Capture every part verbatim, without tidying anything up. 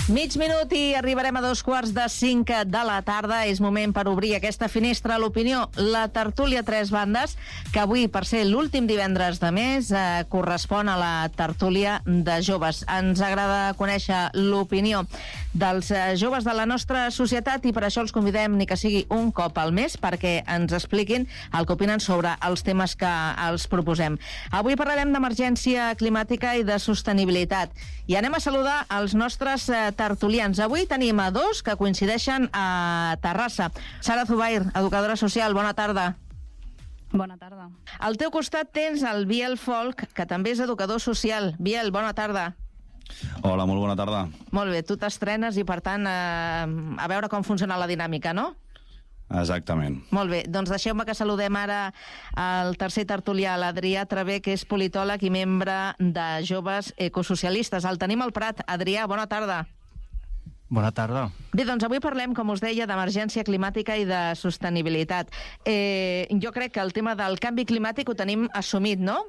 Mig minut i arribarem a dos quarts de cinc de la tarda. És moment per obrir aquesta finestra a l'opinió. La tertúlia Tres Bandes, que avui, per ser l'últim divendres de mes, eh, correspon a la tertúlia de joves. Ens agrada conèixer l'opinió dels eh, joves de la nostra societat i per això els convidem, ni que sigui un cop al mes, perquè ens expliquin el que opinen sobre els temes que els proposem. Avui parlarem d'emergència climàtica i de sostenibilitat. I anem a saludar els nostres eh, tertulians. Avui tenim a dos que coincideixen a Terrassa. Sara Zubair, educadora social, bona tarda. Bona tarda. Al teu costat tens el Biel Folk, que també és educador social. Biel, bona tarda. Hola, molt bona tarda. Molt bé, tu t'estrenes i, per tant, eh, a veure com funciona la dinàmica, no? Exactament. Molt bé, doncs deixeu-me que saludem ara el tercer tertulià, l'Adrià Travé, que és politòleg i membre de Joves Ecosocialistes. El tenim al Prat. Adrià, bona tarda. Bona tarda. Bé, doncs avui parlem, com us deia, d'emergència climàtica i de sostenibilitat. Eh, jo crec que el tema del canvi climàtic ho tenim assumit, no?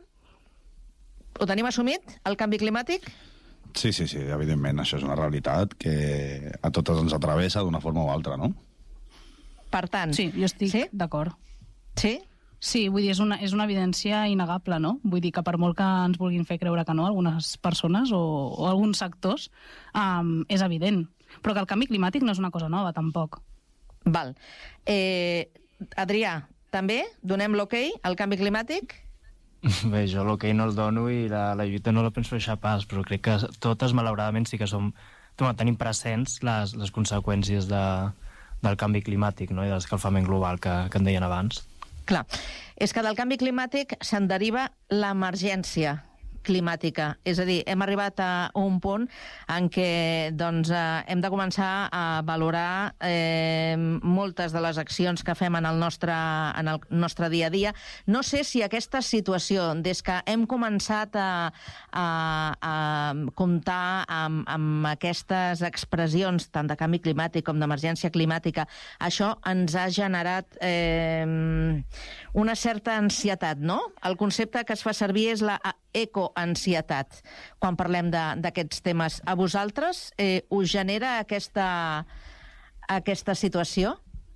Ho tenim assumit, el canvi climàtic? Sí, sí, sí, evidentment, això és una realitat que a totes ens atravessa d'una forma o altra, no? Per tant... Sí, jo estic sí? d'acord. Sí? Sí, vull dir, és una, és una evidència innegable, no? Vull dir que per molt que ens vulguin fer creure que no, algunes persones o, o alguns sectors, um, és evident. Però que el canvi climàtic no és una cosa nova, tampoc. Val. Eh, Adrià, també donem l'ok al canvi climàtic? Bé, jo l'ok no el dono i la, la lluita no la penso deixar pas, però crec que totes, malauradament, sí que som, tenim presents les, les conseqüències de, del canvi climàtic, no? I de l'escalfament global que, que en deien abans. Clar, és que del canvi climàtic se'n deriva l'emergència climàtica. És a dir, hem arribat a un punt en què doncs, eh, hem de començar a valorar eh, moltes de les accions que fem en el, nostre, en el nostre dia a dia. No sé si aquesta situació, des que hem començat a, a, a comptar amb, amb aquestes expressions, tant de canvi climàtic com d'emergència climàtica, això ens ha generat eh, una certa ansietat, no? El concepte que es fa servir és la ecoansietat, quan parlem d'aquests temes. A vosaltres eh, us genera aquesta, aquesta situació?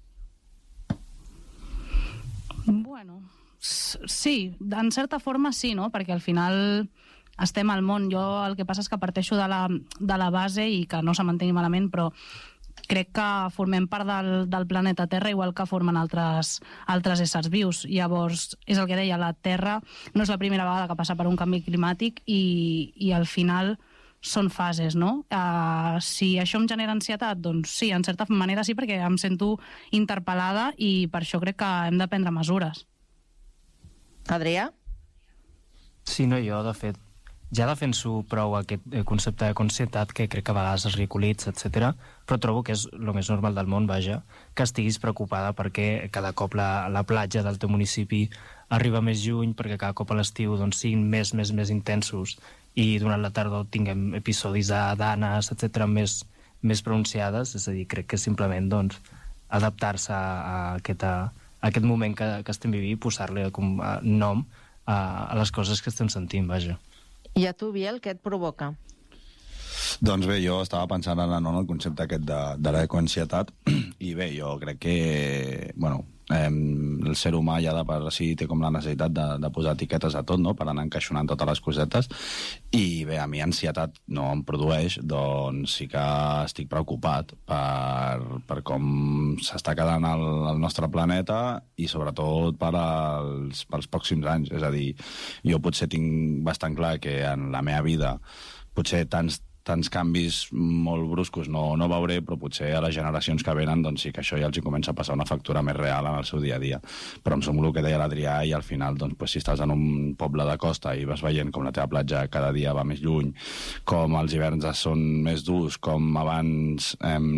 Bueno, sí, en certa forma sí, no? Perquè al final estem al món. Jo el que passa és que parteixo de la, de la base i que no se m'entengui malament, però crec que formem part del, del planeta Terra igual que formen altres, altres éssers vius. Llavors, és el que deia, la Terra no és la primera vegada que passa per un canvi climàtic i, i al final són fases, no? Uh, si això em genera ansietat, doncs sí, en certa manera sí, perquè em sento interpel·lada i per això crec que hem de prendre mesures. Adrià? Sí, no, jo, de fet, ja defenso prou aquest concepte de conscietat, que crec que a vegades es ridiculitza, etcètera, però trobo que és el més normal del món, vaja, que estiguis preocupada perquè cada cop la, la platja del teu municipi arriba més lluny, perquè cada cop a l'estiu doncs, siguin més, més, més intensos i durant la tarda tinguem episodis d'anes, etcètera, més, més pronunciades. És a dir, crec que simplement doncs, adaptar-se a, a, aquest, a, a aquest moment que, que estem vivint i posar-li com a nom a, a les coses que estem sentint, vaja. I a tu, Biel, què et provoca? Doncs bé, jo estava pensant ara no, en el concepte aquest de, de l'ecoansietat i bé, jo crec que bueno, eh, el ser humà ja de per si té com la necessitat de, de posar etiquetes a tot, no?, per anar encaixonant totes les cosetes, i bé, a mi ansietat no em produeix, doncs sí que estic preocupat per, per com s'està quedant el, el nostre planeta i sobretot per als, pels pròxims anys. És a dir, jo potser tinc bastant clar que en la meva vida potser tants tants canvis molt bruscos no, no veuré, però potser a les generacions que venen doncs sí que això ja els hi comença a passar una factura més real en el seu dia a dia. Però em sembla el que deia l'Adrià, i al final doncs, pues, si estàs en un poble de costa i vas veient com la teva platja cada dia va més lluny, com els hiverns són més durs, com abans eh,